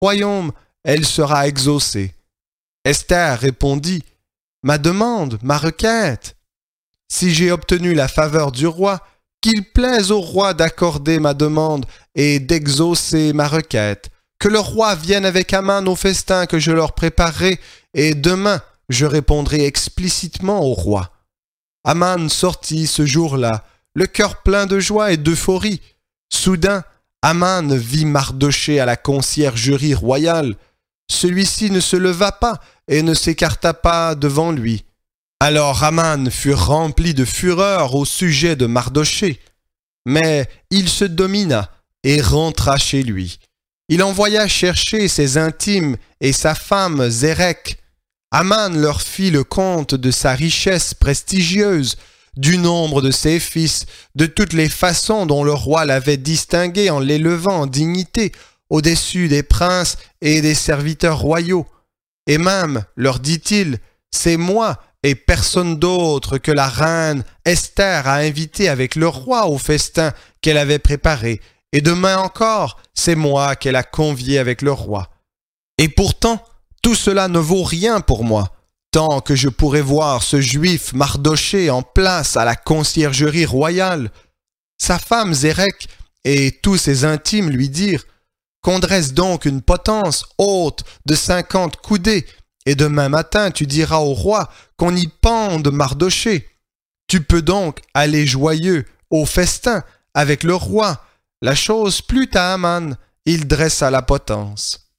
royaume, elle sera exaucée. Esther répondit, « Ma demande, ma requête. Si j'ai obtenu la faveur du roi, qu'il plaise au roi d'accorder ma demande et d'exaucer ma requête. Que le roi vienne avec Aman au festin que je leur préparerai, et demain je répondrai explicitement au roi. » Aman sortit ce jour-là, le cœur plein de joie et d'euphorie. Soudain, Aman vit Mardochée à la conciergerie royale. Celui-ci ne se leva pas et ne s'écarta pas devant lui. Alors Aman fut rempli de fureur au sujet de Mardochée. Mais il se domina et rentra chez lui. Il envoya chercher ses intimes et sa femme Zérech. Aman leur fit le compte de sa richesse prestigieuse, du nombre de ses fils, de toutes les façons dont le roi l'avait distingué en l'élevant en dignité au-dessus des princes et des serviteurs royaux. Et même, leur dit-il, c'est moi et personne d'autre que la reine Esther a invité avec le roi au festin qu'elle avait préparé, et demain encore, c'est moi qu'elle a convié avec le roi. Et pourtant, tout cela ne vaut rien pour moi, tant que je pourrai voir ce juif Mardochée en place à la conciergerie royale. » Sa femme Zérech et tous ses intimes lui dirent, « Qu'on dresse donc une potence haute de 50 coudées, et demain matin tu diras au roi qu'on y pende Mardochée. Tu peux donc aller joyeux au festin avec le roi. » La chose plut à Aman, il dressa la potence.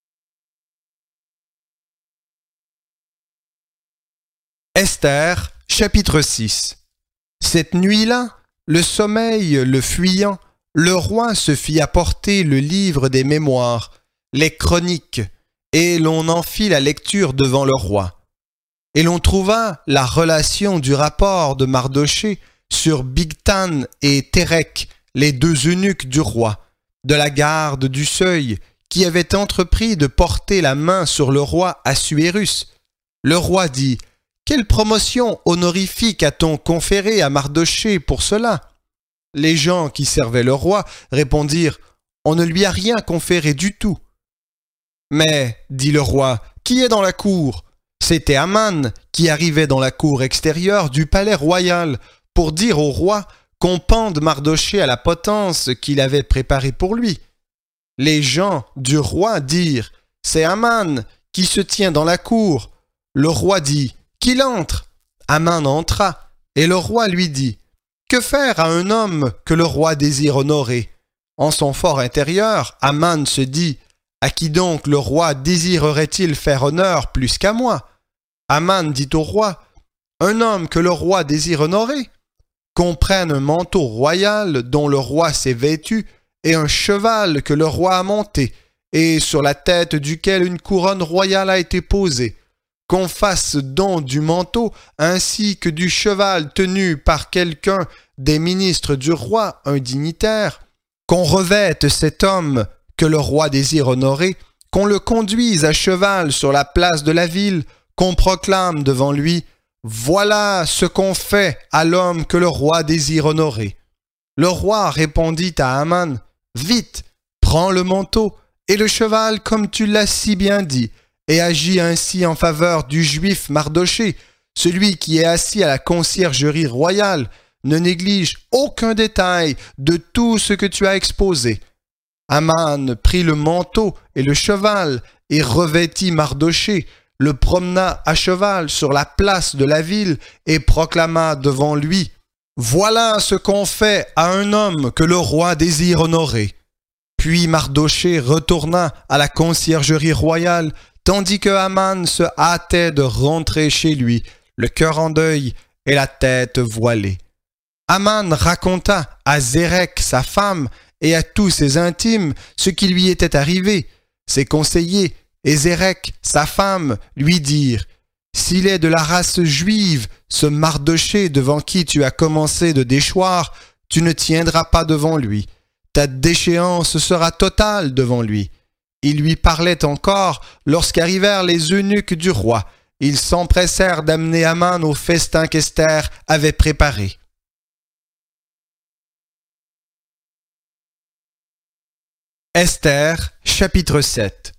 Esther, chapitre 6. Cette nuit-là, le sommeil le fuyant, le roi se fit apporter le livre des mémoires, les chroniques, et l'on en fit la lecture devant le roi. Et l'on trouva la relation du rapport de Mardochée sur Bigtan et Térech, les deux eunuques du roi, de la garde du seuil, qui avaient entrepris de porter la main sur le roi Assuérus. Le roi dit, « Quelle promotion honorifique a-t-on conférée à Mardochée pour cela ?» Les gens qui servaient le roi répondirent, « On ne lui a rien conféré du tout. » Mais, dit le roi, qui est dans la cour ? C'était Aman qui arrivait dans la cour extérieure du palais royal pour dire au roi qu'on pende Mardochée à la potence qu'il avait préparée pour lui. Les gens du roi dirent, « C'est Aman qui se tient dans la cour. » Le roi dit, « Qu'il entre. » Aman entra, et le roi lui dit, « Que faire à un homme que le roi désire honorer ?» En son fort intérieur, Aman se dit, « À qui donc le roi désirerait-il faire honneur plus qu'à moi ?» Aman dit au roi, « Un homme que le roi désire honorer, qu'on prenne un manteau royal dont le roi s'est vêtu, et un cheval que le roi a monté, et sur la tête duquel une couronne royale a été posée, qu'on fasse don du manteau ainsi que du cheval tenu par quelqu'un des ministres du roi, un dignitaire, qu'on revête cet homme que le roi désire honorer, qu'on le conduise à cheval sur la place de la ville, qu'on proclame devant lui « Voilà ce qu'on fait à l'homme que le roi désire honorer. » Le roi répondit à Aman, « Vite, prends le manteau et le cheval comme tu l'as si bien dit, et agis ainsi en faveur du juif Mardochée, celui qui est assis à la conciergerie royale. Ne néglige aucun détail de tout ce que tu as exposé. » Aman prit le manteau et le cheval et revêtit Mardochée, le promena à cheval sur la place de la ville et proclama devant lui « Voilà ce qu'on fait à un homme que le roi désire honorer. » Puis Mardochée retourna à la conciergerie royale, tandis que Aman se hâtait de rentrer chez lui, le cœur en deuil et la tête voilée. Aman raconta à Zérech, sa femme, et à tous ses intimes ce qui lui était arrivé. Ses conseillers et Zérech, sa femme, lui dirent « S'il est de la race juive, ce Mardochée devant qui tu as commencé de déchoir, tu ne tiendras pas devant lui. Ta déchéance sera totale devant lui. » Il lui parlait encore lorsqu'arrivèrent les eunuques du roi. Ils s'empressèrent d'amener Aman au festin qu'Esther avait préparé. Esther, chapitre 7.